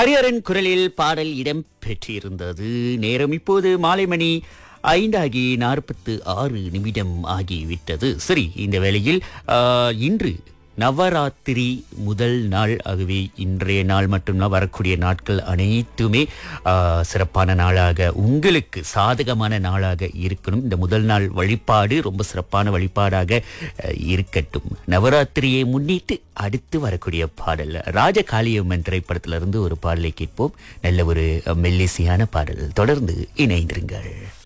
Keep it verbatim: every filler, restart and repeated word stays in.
ஹரிஹரன் குரலில் பாடல் இடம் பெற்றிருந்தது. நேரம் இப்போது மாலை மணி ஐந்தாகி நாற்பத்து ஆறு நிமிடம் ஆகிவிட்டது. சரி, இந்த வேளையில் ஆ, இன்று நவராத்திரி முதல் நாள். ஆகவே இன்றைய நாள் மட்டும்தான், வரக்கூடிய நாட்கள் அனைத்துமே ஆ, சிறப்பான நாளாக, உங்களுக்கு சாதகமான நாளாக இருக்கணும். இந்த முதல் நாள் வழிபாடு ரொம்ப சிறப்பான வழிபாடாக அ, இருக்கட்டும். நவராத்திரியை முன்னிட்டு அடுத்து வரக்கூடிய பாடல் ராஜகாளியம்மன் திரைப்படத்திலிருந்து ஒரு பாடலை கேட்போம். நல்ல ஒரு மெல்லிசையான பாடல். தொடர்ந்து இணைந்திருங்கள்.